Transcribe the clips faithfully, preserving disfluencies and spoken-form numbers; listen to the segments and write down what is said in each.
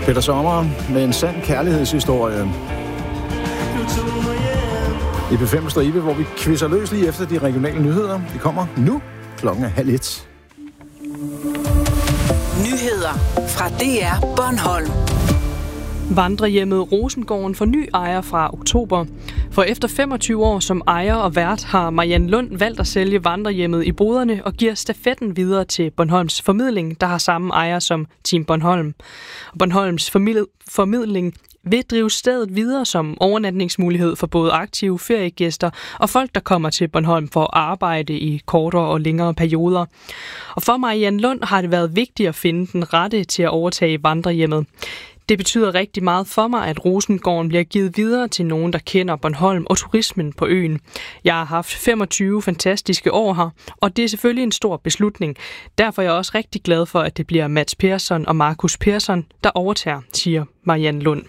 Peter Sommer med en sand kærlighedshistorie. I P fem Stribe, hvor vi quizzer løs lige efter de regionale nyheder. De kommer nu. Klokken er halv et. Nyheder fra D R Bornholm. Vandrehjemmet Rosengården får ny ejer fra oktober. For efter femogtyve år som ejer og vært har Marianne Lund valgt at sælge vandrehjemmet i boderne og giver stafetten videre til Bornholms Formidling, der har samme ejer som Team Bornholm. Bornholms Formidling vil drive stedet videre som overnatningsmulighed for både aktive feriegæster og folk, der kommer til Bornholm for at arbejde i kortere og længere perioder. Og for Marianne Lund har det været vigtigt at finde den rette til at overtage vandrehjemmet. Det betyder rigtig meget for mig, at Rosengården bliver givet videre til nogen, der kender Bornholm og turismen på øen. Jeg har haft femogtyve fantastiske år her, og det er selvfølgelig en stor beslutning. Derfor er jeg også rigtig glad for, at det bliver Mats Persson og Markus Persson, der overtager, siger Marianne Lund.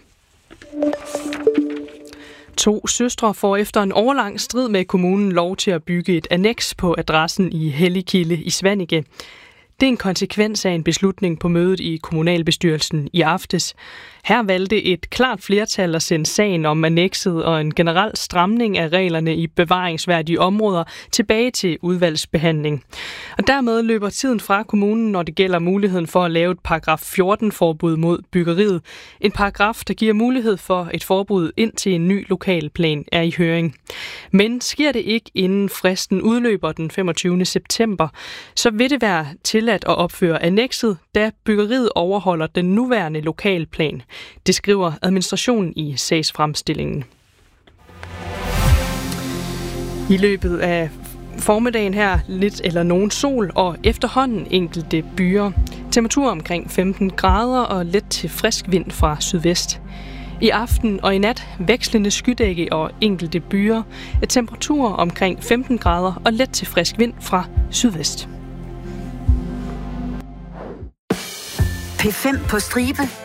To søstre får efter en årelang strid med kommunen lov til at bygge et anneks på adressen i Helligkilde i Svanike. Det er en konsekvens af en beslutning på mødet i kommunalbestyrelsen i aftes. Her valgte et klart flertal at sende sagen om annekset og en generel stramning af reglerne i bevaringsværdige områder tilbage til udvalgsbehandling. Og dermed løber tiden fra kommunen, når det gælder muligheden for at lave et paragraf fjorten-forbud mod byggeriet. En paragraf, der giver mulighed for et forbud indtil en ny lokalplan er i høring. Men sker det ikke inden fristen udløber den femogtyvende september, så vil det være tilladt at opføre annekset, da byggeriet overholder den nuværende lokalplan. Det skriver administrationen i sagsfremstillingen. I løbet af formiddagen her lidt eller nogen sol og efterhånden enkelte byer. Temperatur omkring femten grader og let til frisk vind fra sydvest. I aften og i nat vekslende skydække og enkelte byer. Temperaturer omkring femten grader og let til frisk vind fra sydvest. P fem på Stribe